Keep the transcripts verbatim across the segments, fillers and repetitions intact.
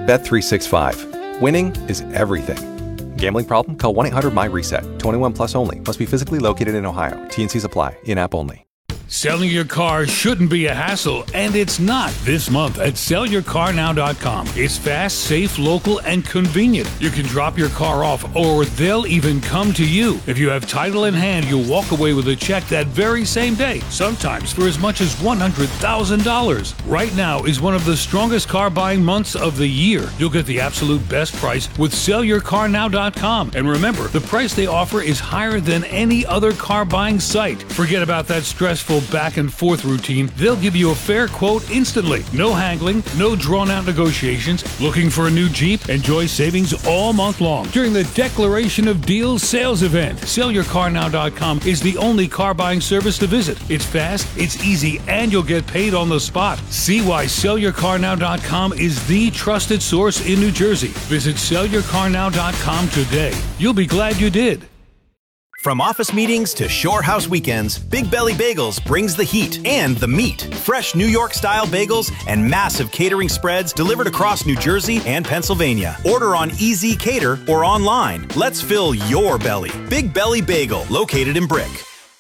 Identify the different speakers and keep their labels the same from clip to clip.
Speaker 1: Bet three sixty-five. Winning is everything. Gambling problem? Call one eight hundred my reset. twenty-one plus only. Must be physically located in Ohio. T and C's apply. In-app only.
Speaker 2: Selling your car shouldn't be a hassle, and it's not this month at sell your car now dot com. It's fast, safe, local, and convenient. You can drop your car off, or they'll even come to you. If you have title in hand, you'll walk away with a check that very same day, sometimes for as much as one hundred thousand dollars. Right now is one of the strongest car buying months of the year. You'll get the absolute best price with sell your car now dot com. And remember, the price they offer is higher than any other car buying site. Forget about that stressful back and forth routine. They'll give you a fair quote instantly. No haggling, no drawn out negotiations. Looking for a new Jeep? Enjoy savings all month long during the Declaration of Deals sales event. sell your car now dot com is the only car buying service to visit. It's fast, it's easy, and you'll get paid on the spot. See why sell your car now dot com is the trusted source in New Jersey. Visit sell your car now dot com today. You'll be glad you did.
Speaker 3: From office meetings to shore house weekends, Big Belly Bagels brings the heat and the meat. Fresh New York-style bagels and massive catering spreads delivered across New Jersey and Pennsylvania. Order on Easy Cater or online. Let's fill your belly. Big Belly Bagel, located in Brick.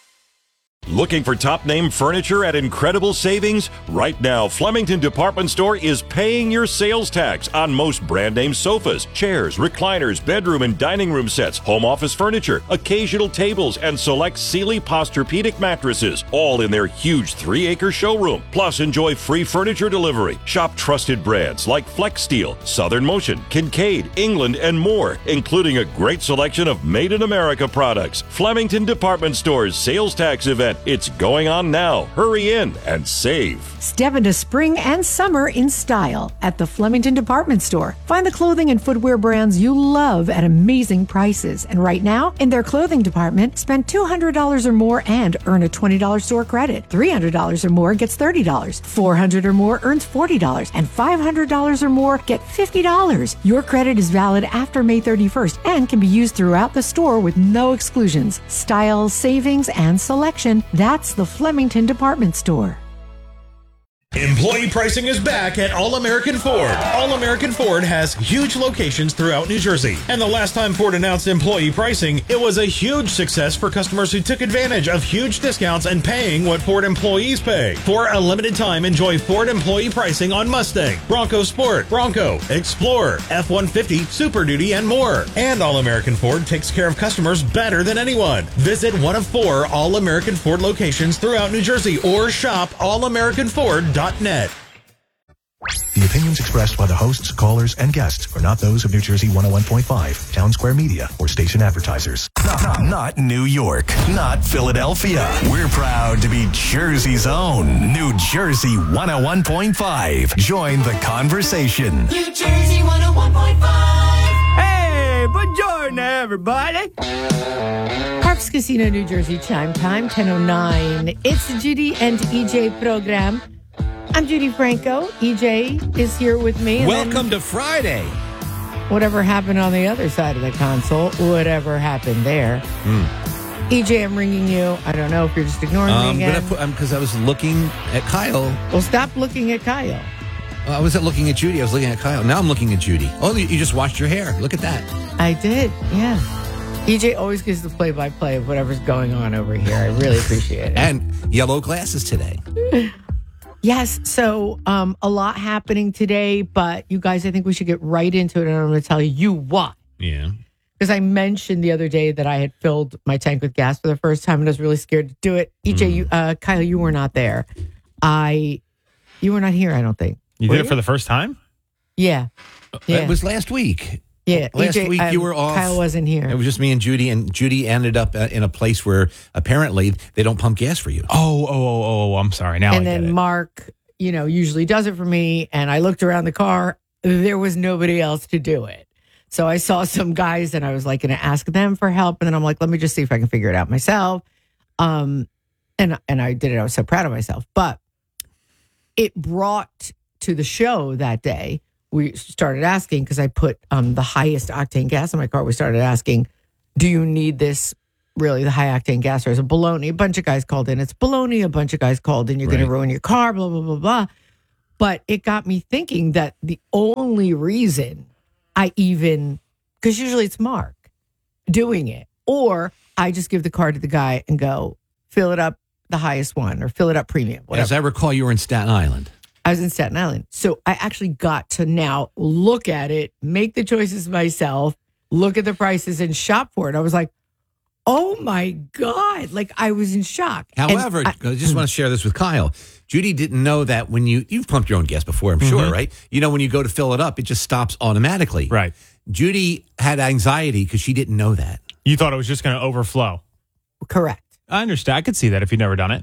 Speaker 4: Looking for top-name furniture at incredible savings? Right now, Flemington Department Store is paying your sales tax on most brand-name sofas, chairs, recliners, bedroom and dining room sets, home office furniture, occasional tables, and select Sealy Posturepedic mattresses, all in their huge three-acre showroom. Plus, enjoy free furniture delivery. Shop trusted brands like Flex Steel, Southern Motion, Kincaid, England, and more, including a great selection of made-in-America products. Flemington Department Store's sales tax event. It's going on now. Hurry in and save.
Speaker 5: Step into spring and summer in style at the Flemington Department Store. Find the clothing and footwear brands you love at amazing prices. And right now, in their clothing department, spend two hundred dollars or more and earn a twenty dollars store credit. three hundred dollars or more gets thirty dollars. four hundred dollars or more earns forty dollars. And five hundred dollars or more get fifty dollars. Your credit is valid after May thirty-first and can be used throughout the store with no exclusions. Style, savings, and selection. That's the Flemington Department Store.
Speaker 6: Employee pricing is back at All-American Ford. All-American Ford has huge locations throughout New Jersey. And the last time Ford announced employee pricing, it was a huge success for customers who took advantage of huge discounts and paying what Ford employees pay. For a limited time, enjoy Ford employee pricing on Mustang, Bronco Sport, Bronco, Explorer, F one fifty, Super Duty, and more. And All-American Ford takes care of customers better than anyone. Visit one of four All-American Ford locations throughout New Jersey or shop all american ford dot net.
Speaker 7: The opinions expressed by the hosts, callers, and guests are not those of New Jersey one oh one point five, Town Square Media, or station advertisers.
Speaker 8: Not, not New York, not Philadelphia. We're proud to be Jersey's own New Jersey one oh one point five. Join the conversation.
Speaker 9: New Jersey one oh one point five.
Speaker 10: Hey, buongiorno, everybody.
Speaker 5: Parks Casino, New Jersey, chime time, ten oh nine. It's the Judy and E J program. I'm Judy Franco. E J is here with me. And
Speaker 10: welcome to Friday.
Speaker 5: Whatever happened on the other side of the console, whatever happened there. Mm. E J, I'm ringing you. I don't know if you're just ignoring
Speaker 10: um,
Speaker 5: me again.
Speaker 10: Because um, I was looking at Kyle.
Speaker 5: Well, stop looking at Kyle.
Speaker 10: Well, I wasn't looking at Judy. I was looking at Kyle. Now I'm looking at Judy. Oh, you just washed your hair. Look at that.
Speaker 5: I did, yeah. E J always gives the play-by-play of whatever's going on over here. I really appreciate it.
Speaker 10: And yellow glasses today.
Speaker 5: Yes, so um, a lot happening today, but you guys, I think we should get right into it, and I'm going to tell you why.
Speaker 10: Yeah.
Speaker 5: Because I mentioned the other day that I had filled my tank with gas for the first time, and I was really scared to do it. E J, mm. you, uh, Kyle, you were not there. I, you were not here, I don't think.
Speaker 11: You
Speaker 5: were
Speaker 11: did it
Speaker 5: you?
Speaker 11: for the first time?
Speaker 5: Yeah. yeah.
Speaker 10: It was last week.
Speaker 5: Yeah,
Speaker 10: last
Speaker 5: E J,
Speaker 10: week
Speaker 5: um,
Speaker 10: you were off.
Speaker 5: Kyle wasn't here.
Speaker 10: It was just me and Judy, and Judy ended up in a place where apparently they don't pump gas for you.
Speaker 11: Oh, oh, oh, oh! I'm sorry. Now,
Speaker 5: and
Speaker 11: I
Speaker 5: then
Speaker 11: get it.
Speaker 5: Mark, you know, usually does it for me. And I looked around the car; there was nobody else to do it. So I saw some guys, and I was like, going to ask them for help. And then I'm like, let me just see if I can figure it out myself. Um, and and I did it. I was so proud of myself. But it brought to the show that day. We started asking, because I put um, the highest octane gas in my car. We started asking, do you need this, really, the high octane gas, or is it baloney? A bunch of guys called in. It's baloney. A bunch of guys called in. You're right. going to ruin your car, blah, blah, blah, blah. But it got me thinking that the only reason I even, because usually it's Mark doing it, or I just give the card to the guy and go, fill it up the highest one or fill it up premium. Whatever.
Speaker 10: As I recall, you were in Staten Island.
Speaker 5: I was in Staten Island. So I actually got to now look at it, make the choices myself, look at the prices and shop for it. I was like, oh my God. Like I was in shock.
Speaker 10: However, I, I just want to share this with Kyle. Judy didn't know that when you, you've pumped your own gas before, I'm sure, mm-hmm. right? You know, when you go to fill it up, it just stops automatically.
Speaker 11: Right.
Speaker 10: Judy had anxiety because she didn't know that.
Speaker 11: You thought it was just going to overflow.
Speaker 5: Correct.
Speaker 11: I understand. I could see that if you'd never done it.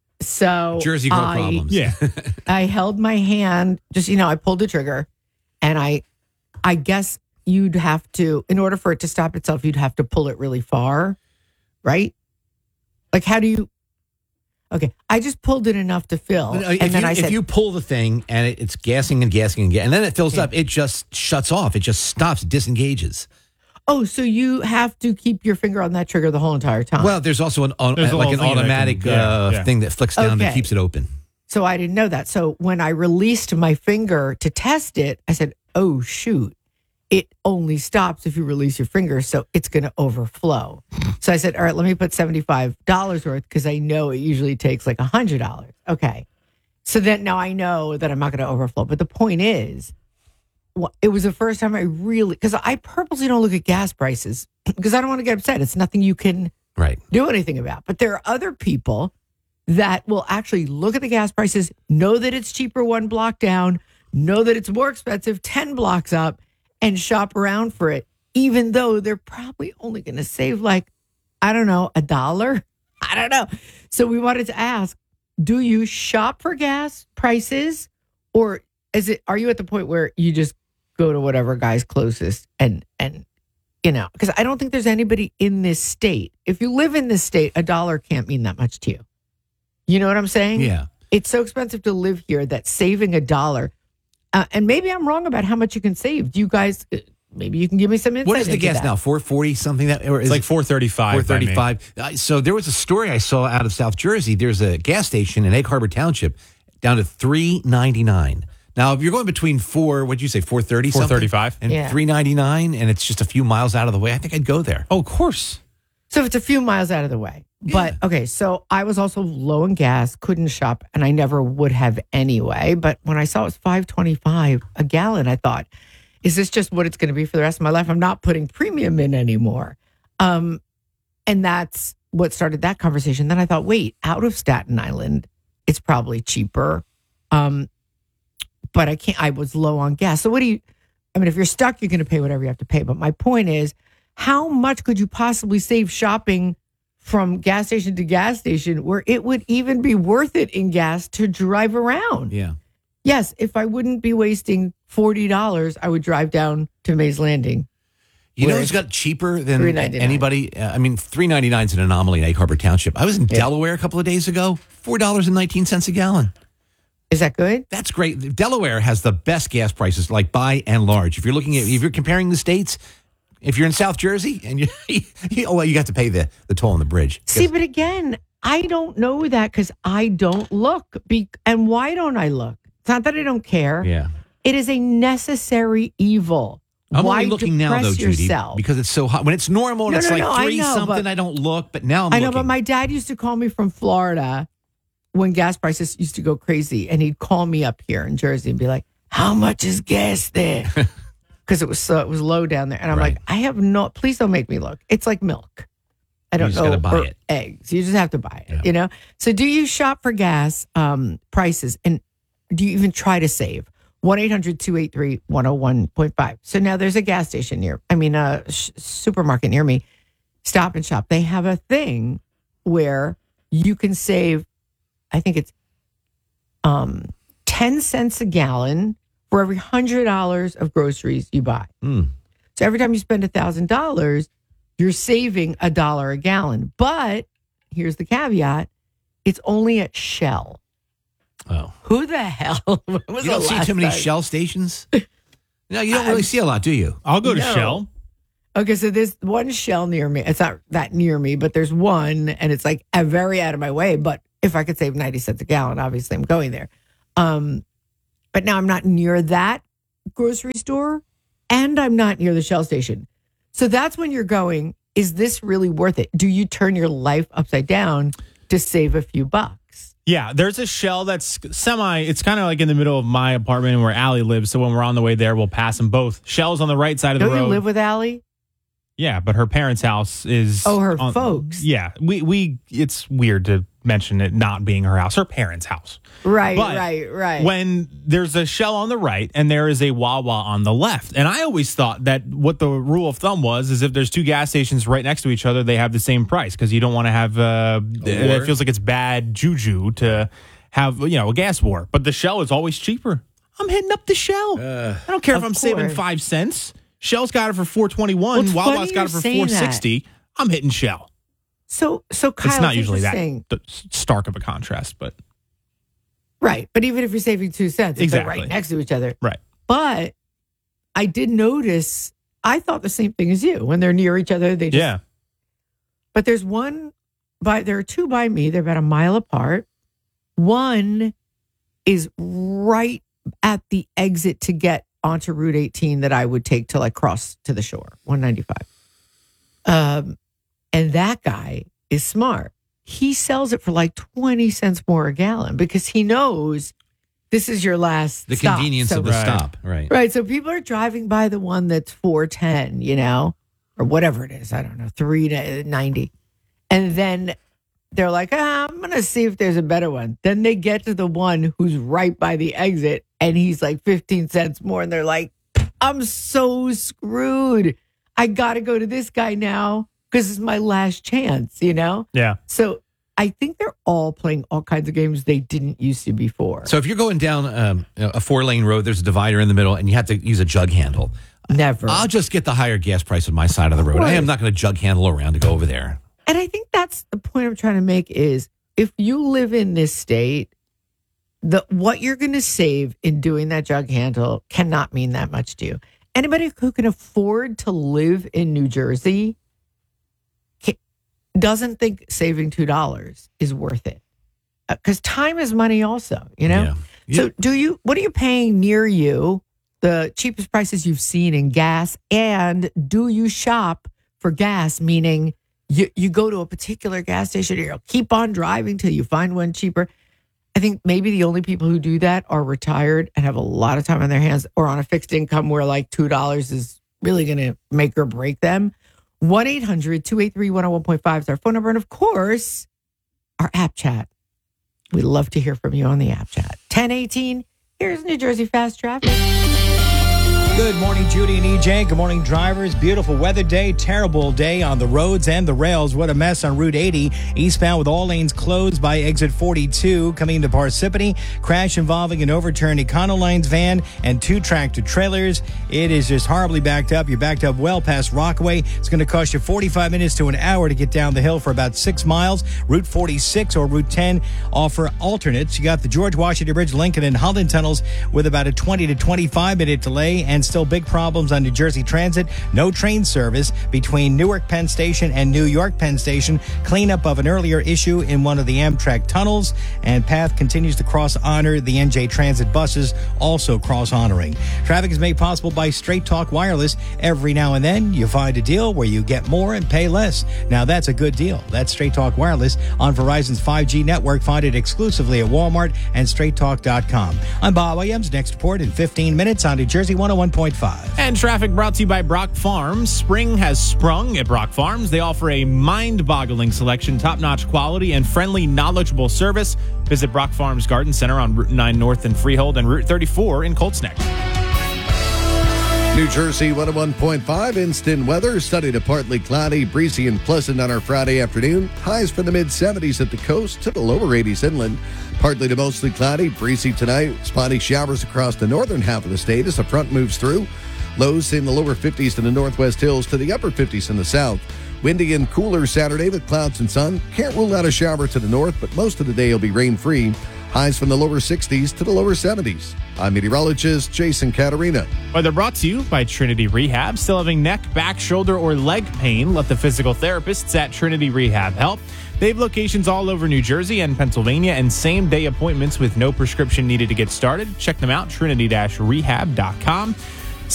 Speaker 5: So
Speaker 10: Jersey girl
Speaker 5: I,
Speaker 10: problems.
Speaker 11: Yeah.
Speaker 5: I held my hand, just, you know, I pulled the trigger and I, I guess you'd have to, in order for it to stop itself, you'd have to pull it really far, right? Like, how do you, okay, I just pulled it enough to fill.
Speaker 10: But, uh,
Speaker 5: and
Speaker 10: if,
Speaker 5: then
Speaker 10: you,
Speaker 5: I said,
Speaker 10: if you pull the thing and it, it's gassing and gassing and gassing, and then it fills
Speaker 5: yeah.
Speaker 10: up, it just shuts off. It just stops, disengages.
Speaker 5: oh, so you have to keep your finger on that trigger the whole entire time.
Speaker 10: Well, there's also an
Speaker 11: There's
Speaker 10: uh,
Speaker 11: a
Speaker 10: like an
Speaker 11: little thing that
Speaker 10: automatic
Speaker 11: can- yeah,
Speaker 10: uh,
Speaker 11: yeah.
Speaker 10: thing that flicks down that
Speaker 5: Okay.
Speaker 10: keeps it open.
Speaker 5: So I didn't know that. So when I released my finger to test it, I said, oh, shoot, it only stops if you release your finger. So it's going to overflow. So I said, all right, let me put seventy-five dollars worth because I know it usually takes like one hundred dollars. Okay. So then now I know that I'm not going to overflow. But the point is, wh- it was the first time I really, because I purposely don't look at gas prices because I don't want to get upset. It's nothing you can
Speaker 10: Right.
Speaker 5: do anything about. But there are other people that will actually look at the gas prices, know that it's cheaper one block down, know that it's more expensive ten blocks up, and shop around for it, even though they're probably only going to save like, I don't know, a dollar. I don't know. So we wanted to ask, do you shop for gas prices, or is it, are you at the point where you just go to whatever guy's closest and, and, you know, because I don't think there's anybody in this state. If you live in this state, a dollar can't mean that much to you. You know what I'm saying?
Speaker 10: Yeah.
Speaker 5: It's so expensive to live here that saving a dollar, uh, and maybe I'm wrong about how much you can save. Do you guys, uh, maybe you can give me some insight.
Speaker 10: What is the
Speaker 5: into
Speaker 10: gas
Speaker 5: that.
Speaker 10: now? four forty something that or is
Speaker 11: It's like
Speaker 10: it
Speaker 11: four thirty-five.
Speaker 10: four thirty-five. Uh, so there was a story I saw out of South Jersey. There's a gas station in Egg Harbor Township down to three ninety-nine. Now, if you're going between four, what'd you say, four thirty
Speaker 11: four thirty-five.
Speaker 10: and
Speaker 5: Yeah.
Speaker 10: three ninety-nine, and it's just a few miles out of the way, I think I'd go there.
Speaker 11: Oh, of course.
Speaker 5: So it's a few miles out of the way. But okay, so I was also low in gas, couldn't shop, and I never would have anyway. But when I saw it was five twenty-five a gallon, I thought, is this just what it's going to be for the rest of my life? I'm not putting premium in anymore. Um, and that's what started that conversation. Then I thought, wait, out of Staten Island, it's probably cheaper. Um, but I can't, I was low on gas. So what do you, I mean, if you're stuck, you're going to pay whatever you have to pay. But my point is, how much could you possibly save shopping from gas station to gas station where it would even be worth it in gas to drive around?
Speaker 10: Yeah.
Speaker 5: Yes, if I wouldn't be wasting forty dollars, I would drive down to Mays Landing.
Speaker 10: You know
Speaker 5: Where-
Speaker 10: who's got cheaper than
Speaker 5: three ninety-nine.
Speaker 10: anybody? Uh, I mean, three ninety-nine is an anomaly in Egg Harbor Township. I was in
Speaker 5: Yeah.
Speaker 10: Delaware a couple of days ago, four dollars and nineteen cents a gallon.
Speaker 5: Is that good?
Speaker 10: That's great. Delaware has the best gas prices, like by and large. If you're looking at, if you're comparing the states, if you're in South Jersey and you, you oh, well, you got to pay the, the toll on the bridge.
Speaker 5: See, but again, I don't know that because I don't look. Be- and why don't I look? It's not that I don't care.
Speaker 10: Yeah.
Speaker 5: It is a necessary evil.
Speaker 10: I'm
Speaker 5: why
Speaker 10: only looking now,
Speaker 5: depress
Speaker 10: though, Judy,
Speaker 5: yourself?
Speaker 10: because it's so hot. When it's normal and
Speaker 5: No,
Speaker 10: it's
Speaker 5: no,
Speaker 10: like
Speaker 5: no, I
Speaker 10: three
Speaker 5: know,
Speaker 10: something,
Speaker 5: but-
Speaker 10: I don't look. But now I'm
Speaker 5: I know,
Speaker 10: looking.
Speaker 5: but my dad used to call me from Florida when gas prices used to go crazy, and he'd call me up here in Jersey and be like, "How much is gas there?" Because it was so it was low down there, and I'm
Speaker 10: Right.
Speaker 5: like, "I have no. Please don't make me look. It's like milk. I don't
Speaker 10: just
Speaker 5: know.
Speaker 10: gotta buy
Speaker 5: or
Speaker 10: it.
Speaker 5: eggs. You just have to buy it.
Speaker 10: Yeah.
Speaker 5: You know. So, do you shop for gas um, prices, and do you even try to save? one eight hundred two eight three one oh one point five. So now there's a gas station near, I mean, a sh- supermarket near me, Stop and Shop. They have a thing where you can save, I think it's um, ten cents a gallon for every one hundred dollars of groceries you buy.
Speaker 10: Mm.
Speaker 5: So every time you spend one thousand dollars, you're saving a dollar a gallon. But here's the caveat, it's only at Shell.
Speaker 10: Oh.
Speaker 5: Who the hell? When was
Speaker 10: You don't
Speaker 5: the
Speaker 10: see
Speaker 5: last
Speaker 10: too many
Speaker 5: time?
Speaker 10: Shell stations? No, you don't really see a lot, do you?
Speaker 11: I'll go to
Speaker 5: No.
Speaker 11: Shell.
Speaker 5: Okay, so there's one Shell near me. It's not that near me, but there's one, and it's like a very out of my way. But if I could save ninety cents a gallon, obviously I'm going there. Um, but now I'm not near that grocery store and I'm not near the Shell station. So that's when you're going, is this really worth it? Do you turn your life upside down to save a few bucks?
Speaker 11: Yeah, there's a Shell that's semi, it's kind of like in the middle of my apartment where Allie lives. So when we're on the way there, we'll pass them both. Shell's on the right side of
Speaker 5: Don't
Speaker 11: the road.
Speaker 5: you live with Allie?
Speaker 11: Yeah, but her parents' house is...
Speaker 5: Oh, her
Speaker 11: on,
Speaker 5: folks.
Speaker 11: Yeah, we we. It's weird to mention it not being her house, her parents' house.
Speaker 5: Right,
Speaker 11: But
Speaker 5: right, right.
Speaker 11: When there's a Shell on the right and there is a Wawa on the left. And I always thought that what the rule of thumb was is if there's two gas stations right next to each other, they have the same price because you don't want to have... Uh, it feels like it's bad juju to have, you know, a gas war. But the Shell is always cheaper. I'm hitting up the Shell. Uh, I don't care if I'm
Speaker 5: course.
Speaker 11: saving five cents. Shell's got it for four twenty-one.
Speaker 5: Well,
Speaker 11: Wawa's got it for four sixty. I'm hitting Shell.
Speaker 5: So, so Kyle,
Speaker 11: it's not usually that
Speaker 5: saying,
Speaker 11: stark of a contrast, but
Speaker 5: right. But even if you're saving two cents, if
Speaker 11: exactly.
Speaker 5: they're right next to each other,
Speaker 11: right?
Speaker 5: But I did notice. I thought the same thing as you. When they're near each other, they just,
Speaker 11: yeah.
Speaker 5: But there's one by there are two by me. They're about a mile apart. One is right at the exit to get onto Route eighteen that I would take to like cross to the shore, one ninety-five. Um, and that guy is smart. He sells it for like twenty cents more a gallon because he knows this is your last
Speaker 10: The
Speaker 5: stop.
Speaker 10: convenience
Speaker 5: So-
Speaker 10: of the
Speaker 11: Right.
Speaker 10: stop. Right.
Speaker 5: Right. So people are driving by the one that's four ten, you know, or whatever it is. I don't know, three ninety. And then they're like, ah, I'm going to see if there's a better one. Then they get to the one who's right by the exit and he's like fifteen cents more. And they're like, I'm so screwed. I got to go to this guy now because it's my last chance, you know?
Speaker 11: Yeah.
Speaker 5: So I think they're all playing all kinds of games they didn't used to before.
Speaker 10: So if you're going down um, a four lane road, there's a divider in the middle, and you have to use a jug handle.
Speaker 5: Never.
Speaker 10: I'll just get the higher gas price on my side of the road. I am not going to jug handle around to go over there.
Speaker 5: And I think that's the point I'm trying to make is if you live in this state, the what you're going to save in doing that jug handle cannot mean that much to you. Anybody who can afford to live in New Jersey ca- doesn't think saving two dollars is worth it. Because time is money also, you know?
Speaker 10: Yeah. Yeah.
Speaker 5: So do you, what are you paying near you, the cheapest prices you've seen in gas? And do you shop for gas, meaning you, you go to a particular gas station and you'll keep on driving till you find one cheaper? I think maybe the only people who do that are retired and have a lot of time on their hands or on a fixed income where like two dollars is really going to make or break them. one eight hundred two eight three one oh one point five is our phone number. And of course, our app chat. We'd love to hear from you on the app chat. ten eighteen, here's New Jersey Fast Traffic.
Speaker 12: Good morning, Judy and E J. Good morning, drivers. Beautiful weather day. Terrible day on the roads and the rails. What a mess on Route eighty. Eastbound with all lanes closed by exit forty-two. Coming to Parsippany. Crash involving an overturned Econolines van and two tractor trailers. It is just horribly backed up. You're backed up well past Rockaway. It's going to cost you forty-five minutes to an hour to get down the hill for about six miles. Route forty-six or Route ten offer alternates. You got the George Washington Bridge, Lincoln, and Holland tunnels with about a twenty to twenty-five minute delay, and still big problems on New Jersey Transit. No train service between Newark Penn Station and New York Penn Station. Cleanup of an earlier issue in one of the Amtrak tunnels. And PATH continues to cross-honor the N J Transit buses, also cross-honoring. Traffic is made possible by Straight Talk Wireless. Every now and then, you find a deal where you get more and pay less. Now, that's a good deal. That's Straight Talk Wireless on Verizon's five G network. Find it exclusively at Walmart and straight talk dot com. I'm Bob Williams. Next report in fifteen minutes on New Jersey one oh one point five.
Speaker 11: And traffic brought to you by Brock Farms. Spring has sprung at Brock Farms. They offer a mind-boggling selection, top-notch quality, and friendly, knowledgeable service. Visit Brock Farms Garden Center on Route nine North in Freehold and Route thirty-four in Colts Neck.
Speaker 13: New Jersey one oh one point five instant weather. Sunny to partly cloudy, breezy and pleasant on our Friday afternoon. Highs from the mid seventies at the coast to the lower eighties inland. Partly to mostly cloudy, breezy tonight. Spotty showers across the northern half of the state as the front moves through. Lows in the lower fifties to the northwest hills to the upper fifties in the south. Windy and cooler Saturday with clouds and sun. Can't rule out a shower to the north, but most of the day will be rain-free. Highs from the lower sixties to the lower seventies. I'm meteorologist Jason Caterina.
Speaker 11: Weather brought to you by Trinity Rehab. Still having neck, back, shoulder, or leg pain? Let the physical therapists at Trinity Rehab help. They have locations all over New Jersey and Pennsylvania and same-day appointments with no prescription needed to get started. Check them out, trinity dash rehab dot com.